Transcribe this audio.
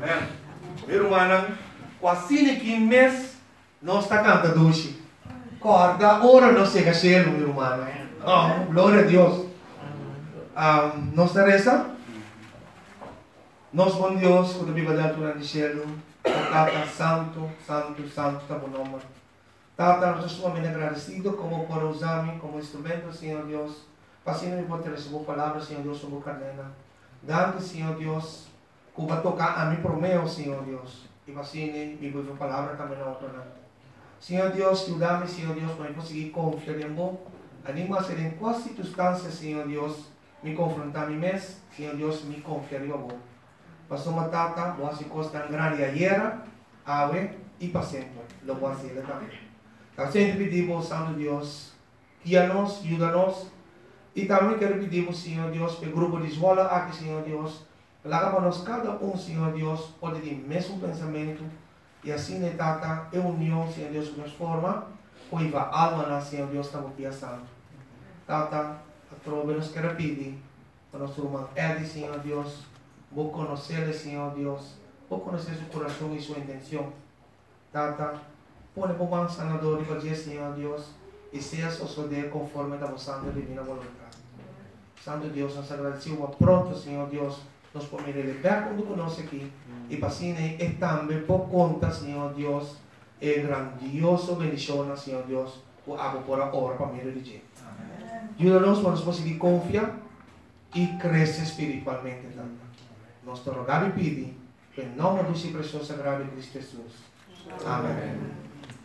Amém. Meu irmão, quase que mês nós está cantando doce. Corda, ora não chega cheio, meu irmão. Oh, glória a Deus. Nós está reza? Nós, bom Deus, quando a Bíblia da altura de céu, Tata, santo, santo, santo, está bom nome. Tata, nós estamos muito agradecidos como por usar-me como instrumento, Senhor Deus. Pasino me pode receber palavras, Senhor Deus, sobre cadena. Dando, Senhor Deus, que vai tocar a mim por meu, Senhor Deus. E pasino me pode palavra também na outra. Senhor Deus, ajuda-me, Senhor Deus, para eu conseguir confiar em você. Anima a ser em quais circunstâncias, Senhor Deus, me confrontar a mim mesmo, Senhor Deus, me confiar em você. Pastor Matata, boas coisas tão grandes ayer, hoje e para sempre. Lo voy a hacer também. Então, sempre pedimos, Santo Deus, guia-nos, ajuda-nos. E também quero pedir, Senhor Deus, para o grupo de escola aqui, Senhor Deus, para que nós, cada Senhor Deus, pode ter o mesmo pensamento. E assim, Tata, é união, Senhor Deus, que nos forma, pois a alma, Senhor Deus, está aqui santo. Tata, a trova nos quer pedir, para nosso irmão Edi, Senhor Deus, vou conhecer, Senhor Deus, vou conhecer seu coração e sua intenção. Tata, põe por mão sanador e para Senhor Deus, e seja suceder conforme a vossa divina vontade. Santo Deus, nós agradecemos pronto, Senhor Deus, nós podemos liberar quando conosco aqui. E para assim, é também por conta, Senhor Deus, é grandioso bendição, Senhor Deus, o água por a hora para mim de ajuda-nos para nós conseguir confiar e crescer espiritualmente. Nós te rogamos e pedimos, em nome do seu precioso sagrado Cristo Jesus. Amém.